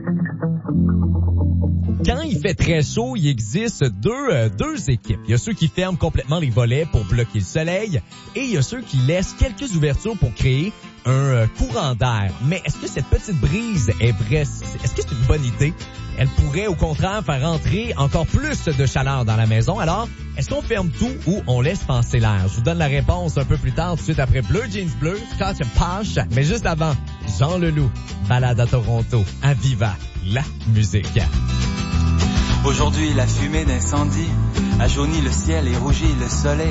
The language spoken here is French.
Quand il fait très chaud, il existe deux équipes. Il y a ceux qui ferment complètement les volets pour bloquer le soleil et il y a ceux qui laissent quelques ouvertures pour créer un courant d'air. Mais est-ce que cette petite brise est vraie? Est-ce que c'est une bonne idée? Elle pourrait au contraire faire entrer encore plus de chaleur dans la maison. Alors, est-ce qu'on ferme tout ou on laisse passer l'air? Je vous donne la réponse un peu plus tard, tout de suite après Bleu Jeans Bleu, Scotch Posh. Mais juste avant, Jean Leloup, balade à Toronto, à Viva, la musique. Aujourd'hui, la fumée d'incendie a jauni le ciel et rougi le soleil.